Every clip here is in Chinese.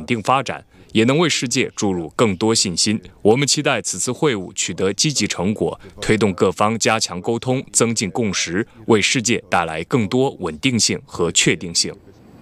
定发展，也能为世界注入更多信心。我们期待此次会晤取得积极成果，推动各方加强沟通，增进共识，为世界带来更多稳定性和确定性。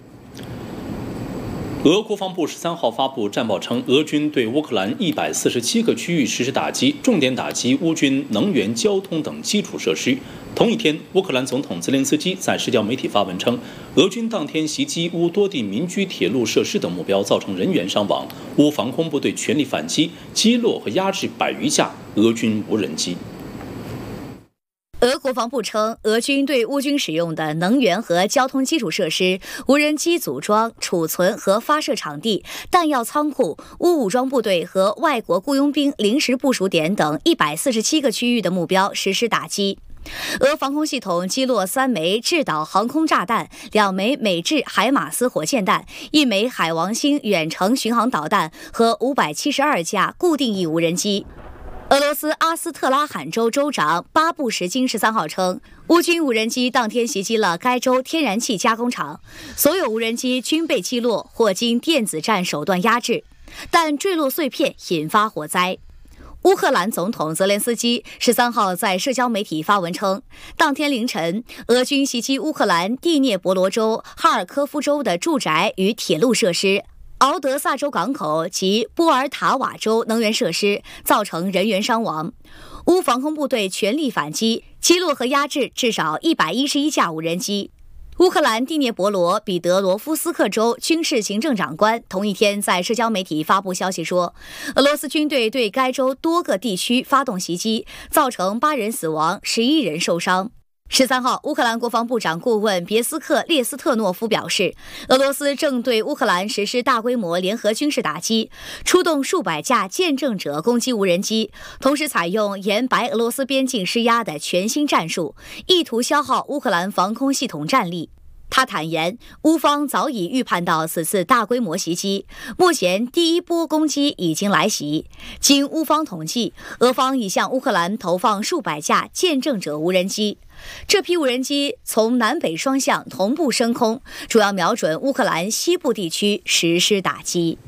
俄国防部13号发布战报称，俄军对乌克兰147个区域实施打击，重点打击乌军能源、交通等基础设施。同一天，乌克兰总统泽连斯基在社交媒体发文称，俄军当天袭击乌多地民居、铁路设施等目标，造成人员伤亡。乌防空部队全力反击，击落和压制100余架俄军无人机。 俄国防部称，俄军对乌军使用的能源和交通基础设施、无人机组装、储存和发射场地、弹药仓库、乌武装部队和外国雇佣兵临时部署点等147个区域的目标实施打击。俄防空系统击落3枚制导航空炸弹、2枚美制海马斯火箭弹、1枚海王星远程巡航导弹和572架固定翼无人机。俄罗斯阿斯特拉罕州州长巴布什金13号称，乌军无人机当天袭击了该州天然气加工厂，所有无人机均被击落或经电子战手段压制，但坠落碎片引发火灾。乌克兰总统泽连斯基13号在社交媒体发文称，当天凌晨，俄军袭击乌克兰第聂伯罗州、哈尔科夫州的住宅与铁路设施，敖德萨州港口及波尔塔瓦州能源设施，造成人员伤亡。乌防空部队全力反击，击落和压制至少111架无人机。乌克兰第聂伯罗彼得罗夫斯克州军事行政长官同一天在社交媒体发布消息说，俄罗斯军队对该州多个地区发动袭击，造成8人死亡，11人受伤。13号，乌克兰国防部长顾问别斯克列斯特诺夫表示，俄罗斯正对乌克兰实施大规模联合军事打击，出动数百架见证者攻击无人机，同时采用沿白俄罗斯边境施压的全新战术，意图消耗乌克兰防空系统战力。他坦言，乌方早已预判到此次大规模袭击，目前第一波攻击已经来袭。经乌方统计，俄方已向乌克兰投放数百架见证者无人机。这批无人机从南北双向同步升空，主要瞄准乌克兰西部地区实施打击。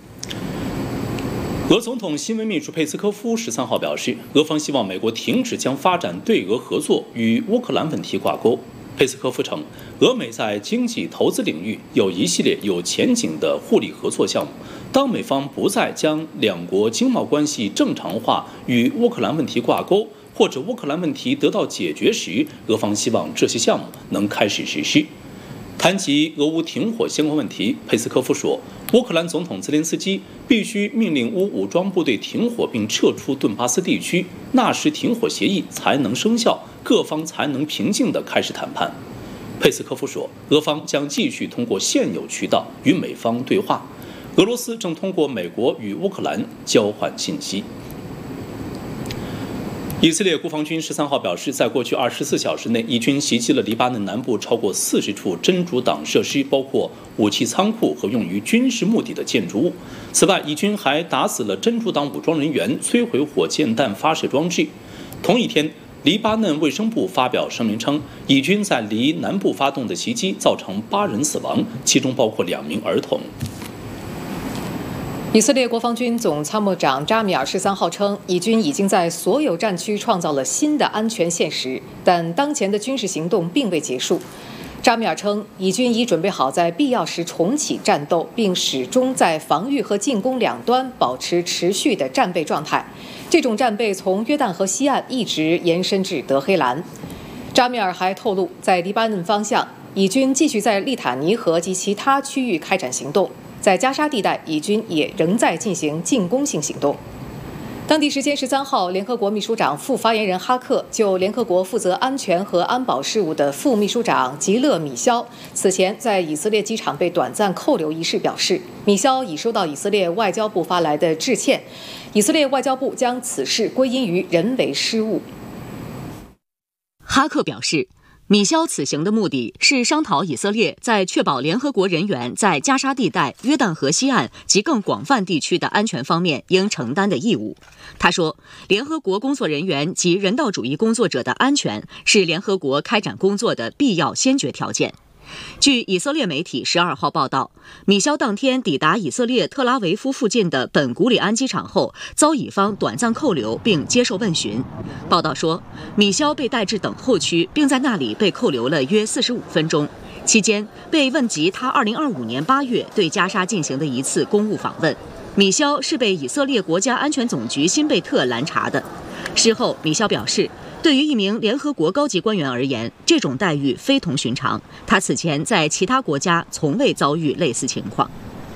俄总统新闻秘书佩斯科夫13号表示，俄方希望美国停止将发展对俄合作与乌克兰问题挂钩。佩斯科夫称，俄美在经济投资领域有一系列有前景的互利合作项目。当美方不再将两国经贸关系正常化与乌克兰问题挂钩，或者乌克兰问题得到解决时，俄方希望这些项目能开始实施。谈及俄乌停火相关问题，佩斯科夫说，乌克兰总统泽连斯基必须命令乌武装部队停火并撤出顿巴斯地区，那时停火协议才能生效，各方才能平静地开始谈判。佩斯科夫说，俄方将继续通过现有渠道与美方对话，俄罗斯正通过美国与乌克兰交换信息。以色列国防军13号表示，在过去24小时内，以军袭击了黎巴嫩南部超过40处真主党设施，包括武器仓库和用于军事目的的建筑物。此外，以军还打死了真主党武装人员，摧毁火箭弹发射装置。同一天，黎巴嫩卫生部发表声明称，以军在黎南部发动的袭击造成8人死亡，其中包括2名儿童。 以色列国防军总参谋长扎米尔13号称，以军已经在所有战区创造了新的安全现实，但当前的军事行动并未结束。扎米尔称，以军已准备好在必要时重启战斗，并始终在防御和进攻两端保持持续的战备状态。这种战备从约旦河西岸一直延伸至德黑兰。扎米尔还透露，在黎巴嫩方向，以军继续在利塔尼河及其他区域开展行动。在加沙地带，以军也仍在进行进攻性行动。当地时间13号，联合国秘书长副发言人哈克就联合国负责安全和安保事务的副秘书长吉勒米肖此前在以色列机场被短暂扣留一事表示，米肖已收到以色列外交部发来的致歉，以色列外交部将此事归因于人为失误。 哈克表示，米肖此行的目的是商讨以色列在确保联合国人员在加沙地带、约旦河西岸及更广泛地区的安全方面应承担的义务。他说，联合国工作人员及人道主义工作者的安全是联合国开展工作的必要先决条件。 据以色列媒体12号报道，米肖当天抵达以色列特拉维夫附近的本古里安机场后，遭乙方短暂扣留并接受问询。报道说，米肖被带至等候区，并在那里被扣留了约45分钟。期间被问及他2025年8月对加沙进行的一次公务访问。米肖是被以色列国家安全总局辛贝特拦查的。事后，米肖表示，对于一名联合国高级官员而言，这种待遇非同寻常。他此前在其他国家从未遭遇类似情况。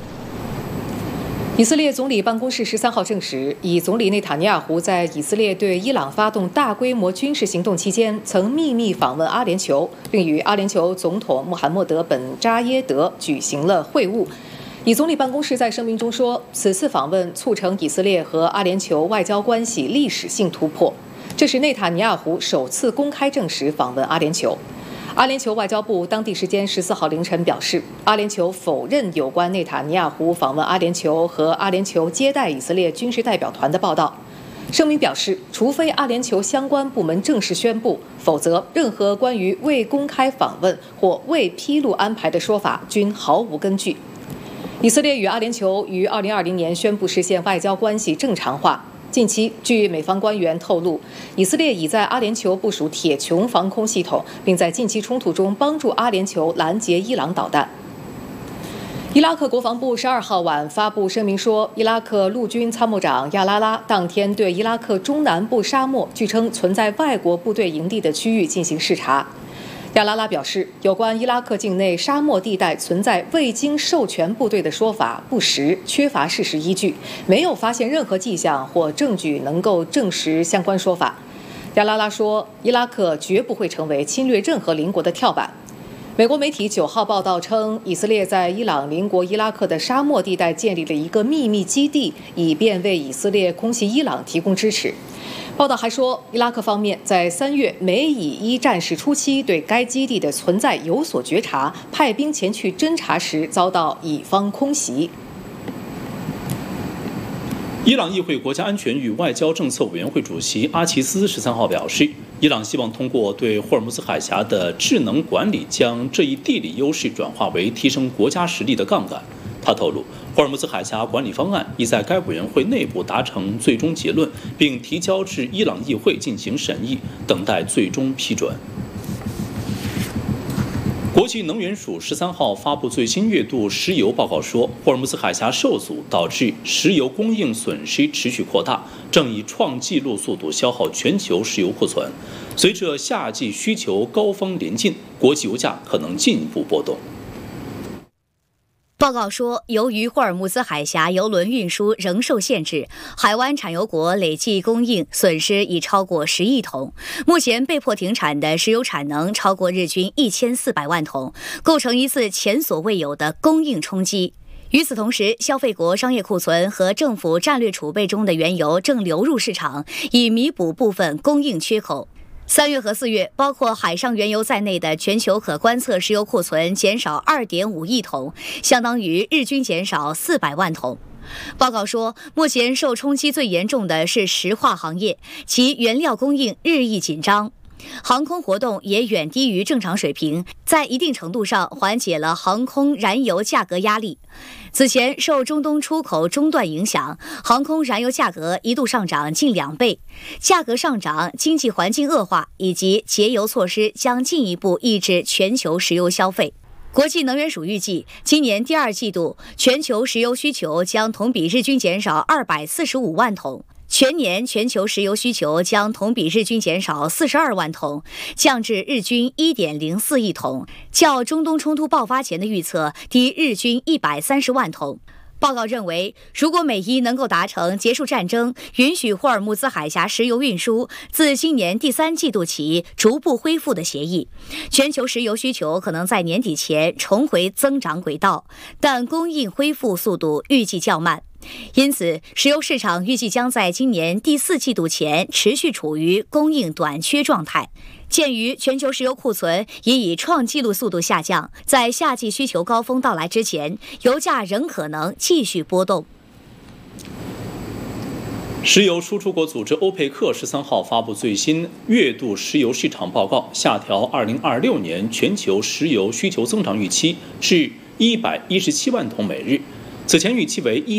以色列总理办公室13号证实，以总理内塔尼亚胡在以色列对伊朗发动大规模军事行动期间，曾秘密访问阿联酋，并与阿联酋总统穆罕默德·本·扎耶德举行了会晤。以总理办公室在声明中说，此次访问促成以色列和阿联酋外交关系历史性突破，这是内塔尼亚胡首次公开证实访问阿联酋。阿联酋外交部当地时间14号凌晨表示，阿联酋否认有关内塔尼亚胡访问阿联酋和阿联酋接待以色列军事代表团的报道。声明表示，除非阿联酋相关部门正式宣布，否则任何关于未公开访问或未披露安排的说法均毫无根据。以色列与阿联酋于2020年宣布实现外交关系正常化。近期，据美方官员透露，以色列已在阿联酋部署铁穹防空系统，并在近期冲突中帮助阿联酋拦截伊朗导弹。伊拉克国防部12号晚发布声明说，伊拉克陆军参谋长亚拉拉当天对伊拉克中南部沙漠据称存在外国部队营地的区域进行视察。亚拉拉表示，有关伊拉克境内沙漠地带存在未经授权部队的说法不实，缺乏事实依据，没有发现任何迹象或证据能够证实相关说法。亚拉拉说，伊拉克绝不会成为侵略任何邻国的跳板。美国媒体9号报道称，以色列在伊朗邻国伊拉克的沙漠地带建立了一个秘密基地，以便为以色列空袭伊朗提供支持。报道还说，伊拉克方面在3月美以伊战事初期对该基地的存在有所觉察，派兵前去侦察时遭到以方空袭。 伊朗议会国家安全与外交政策委员会主席阿齐斯13号表示，伊朗希望通过对霍尔木兹海峡的智能管理，将这一地理优势转化为提升国家实力的杠杆。他透露，霍尔木兹海峡管理方案已在该委员会内部达成最终结论，并提交至伊朗议会进行审议，等待最终批准。国际能源署13号发布最新月度石油报告说，霍尔木兹海峡受阻导致石油供应损失持续扩大，正以创纪录速度消耗全球石油库存。随着夏季需求高峰临近，国际油价可能进一步波动。 报告说，由于霍尔木兹海峡油轮运输仍受限制，海湾产油国累计供应损失已超过10亿桶。目前被迫停产的石油产能超过日均1400万桶，构成一次前所未有的供应冲击。与此同时，消费国商业库存和政府战略储备中的原油正流入市场，以弥补部分供应缺口。3月和4月，包括海上原油在内的全球可观测石油库存减少2.5亿桶，相当于日均减少400万桶。报告说，目前受冲击最严重的是石化行业，其原料供应日益紧张。航空活动也远低于正常水平，在一定程度上缓解了航空燃油价格压力。此前受中东出口中断影响，航空燃油价格一度上涨近2倍。价格上涨、经济环境恶化以及节油措施将进一步抑制全球石油消费。国际能源署预计，今年第2季度全球石油需求将同比日均减少245万桶。全年全球石油需求将同比日均减少42万桶，降至日均1.04亿桶，较中东冲突爆发前的预测低日均130万桶。报告认为，如果美伊能够达成结束战争、允许霍尔木兹海峡石油运输自今年第3季度起逐步恢复的协议，全球石油需求可能在年底前重回增长轨道，但供应恢复速度预计较慢。因此，石油市场预计将在今年第4季度前持续处于供应短缺状态。鉴于全球石油库存已以创纪录速度下降，在夏季需求高峰到来之前，油价仍可能继续波动。 石油输出国组织欧佩克13号发布最新月度石油市场报告，下调2026年全球石油需求增长预期至117万桶每日，此前预期为